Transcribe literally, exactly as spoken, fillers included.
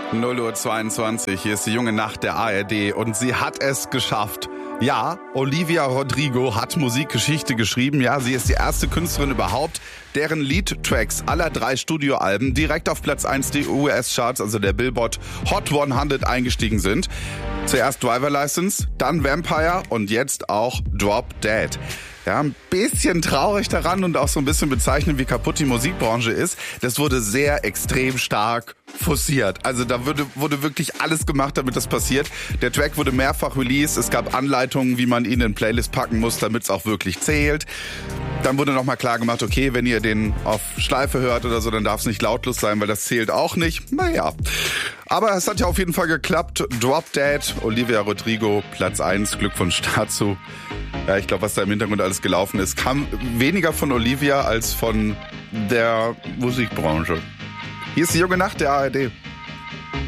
null Uhr zweiundzwanzig, hier ist die junge Nacht der A R D und sie hat es geschafft. Ja, Olivia Rodrigo hat Musikgeschichte geschrieben. Ja, sie ist die erste Künstlerin überhaupt, deren Lead-Tracks aller drei Studioalben direkt auf Platz eins der U S-Charts, also der Billboard Hot hundert, eingestiegen sind. Zuerst Driver License, dann Vampire und jetzt auch Drop Dead. Ja, ein bisschen traurig daran und auch so ein bisschen bezeichnend, wie kaputt die Musikbranche ist. Das wurde sehr extrem stark forciert. Also da wurde, wurde wirklich alles gemacht, damit das passiert. Der Track wurde mehrfach released. Es gab Anleitungen, wie man ihn in Playlist packen muss, damit es auch wirklich zählt. Dann wurde nochmal klar gemacht, okay, wenn ihr den auf Schleife hört oder so, dann darf es nicht lautlos sein, weil das zählt auch nicht. Naja. Aber es hat ja auf jeden Fall geklappt. Drop Dead, Olivia Rodrigo, Platz eins. Glückwunsch dazu. Ja, ich glaube, was da im Hintergrund alles gelaufen ist, kam weniger von Olivia als von der Musikbranche. Hier ist die junge Nacht der A R D.